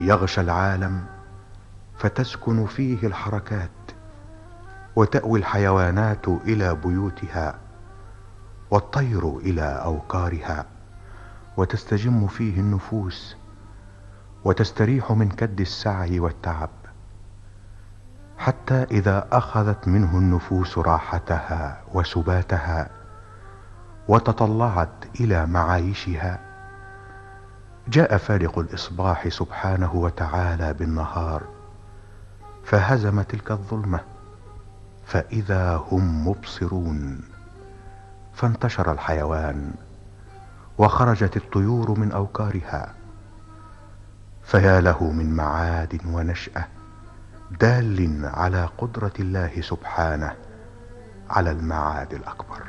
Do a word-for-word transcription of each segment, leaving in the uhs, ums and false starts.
يغشى العالم فتسكن فيه الحركات، وتأوي الحيوانات إلى بيوتها، والطير إلى أوكارها، وتستجم فيه النفوس، وتستريح من كد السعي والتعب، حتى إذا أخذت منه النفوس راحتها وسباتها وتطلعت إلى معايشها، جاء فالق الإصباح سبحانه وتعالى بالنهار فهزم تلك الظلمة، فإذا هم مبصرون، فانتشر الحيوان وخرجت الطيور من أوكارها، فيا له من معاد ونشأة دال على قدرة الله سبحانه على المعاد الأكبر.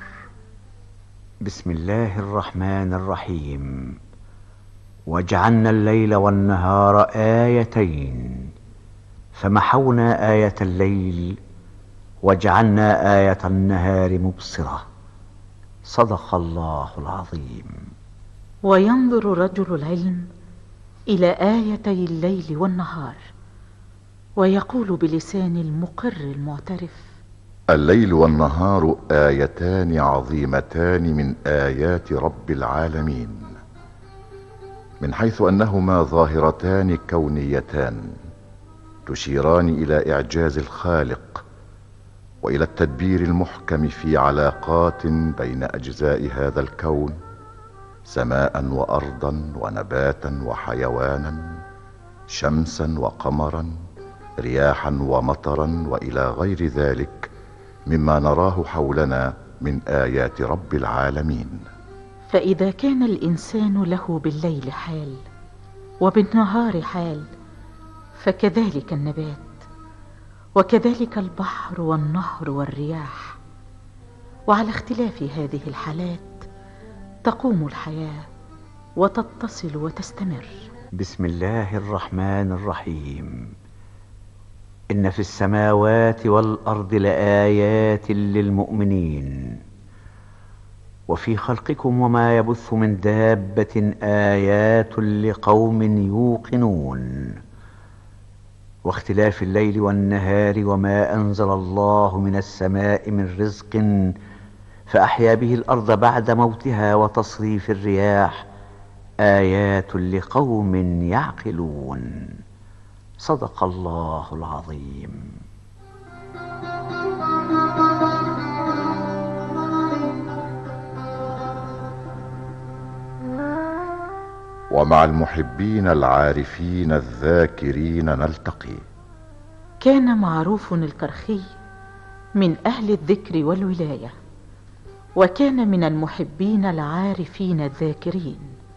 بسم الله الرحمن الرحيم. وجعلنا الليل والنهار آيتين فمحونا آية الليل وجعلنا آية النهار مبصرة. صدق الله العظيم. وينظر رجل العلم إلى آيتي الليل والنهار ويقول بلسان المقر المعترف: الليل والنهار آيتان عظيمتان من آيات رب العالمين، من حيث أنهما ظاهرتان كونيتان تشيران إلى إعجاز الخالق وإلى التدبير المحكم في علاقات بين أجزاء هذا الكون، سماء وأرضا ونباتا وحيوانا، شمسا وقمرا، رياحا ومطرا، وإلى غير ذلك مما نراه حولنا من آيات رب العالمين. فإذا كان الإنسان له بالليل حال وبالنهار حال، فكذلك النبات، وكذلك البحر والنهر والرياح، وعلى اختلاف هذه الحالات تقوم الحياة وتتصل وتستمر. بسم الله الرحمن الرحيم. إن في السماوات والأرض لآيات للمؤمنين وفي خلقكم وما يبث من دابة آيات لقوم يوقنون واختلاف الليل والنهار وما أنزل الله من السماء من رزق فأحيا به الأرض بعد موتها وتصريف الرياح آيات لقوم يعقلون. صدق الله العظيم. ومع المحبين العارفين الذاكرين نلتقي. كان معروف الكرخي من أهل الذكر والولاية، وكان من المحبين العارفين الذاكرين.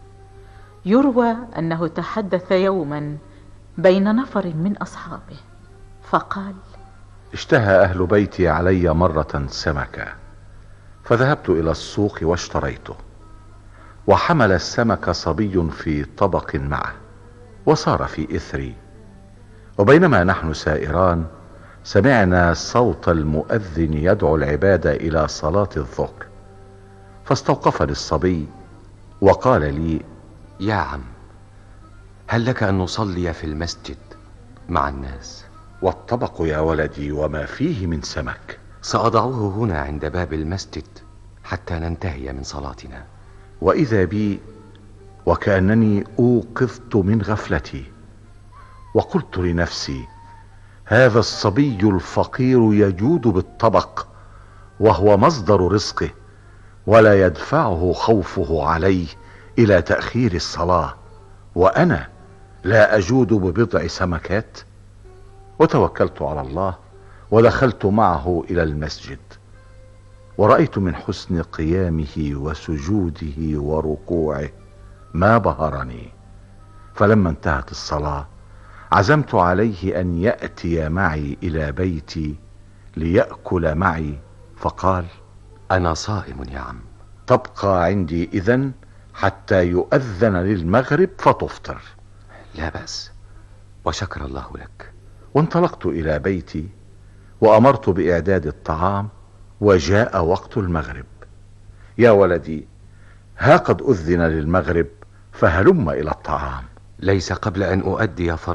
يروى أنه تحدث يوما بين نفر من أصحابه فقال: اشتهى أهل بيتي علي مرة سمكة، فذهبت إلى السوق واشتريته، وحمل السمك صبي في طبق معه وصار في إثري، وبينما نحن سائران سمعنا صوت المؤذن يدعو العباد إلى صلاة الظهر، فاستوقفني الصبي وقال لي: يا عم، هل لك أن نصلي في المسجد مع الناس؟ والطبق يا ولدي وما فيه من سمك؟ سأضعه هنا عند باب المسجد حتى ننتهي من صلاتنا. وإذا بي وكأنني أوقظت من غفلتي، وقلت لنفسي: هذا الصبي الفقير يجود بالطبق وهو مصدر رزقه، ولا يدفعه خوفه عليه إلى تأخير الصلاة، وأنا لا أجود ببضع سمكات. وتوكلت على الله ودخلت معه إلى المسجد، ورأيت من حسن قيامه وسجوده وركوعه ما بهرني. فلما انتهت الصلاة عزمت عليه أن يأتي معي إلى بيتي ليأكل معي، فقال: أنا صائم يا عم. تبقى عندي إذن حتى يؤذن للمغرب فتفطر؟ لا بأس، وشكر الله لك. وانطلقت إلى بيتي وأمرت بإعداد الطعام، وجاء وقت المغرب. يا ولدي، ها قد أذن للمغرب، فهلم إلى الطعام. ليس قبل أن أؤدي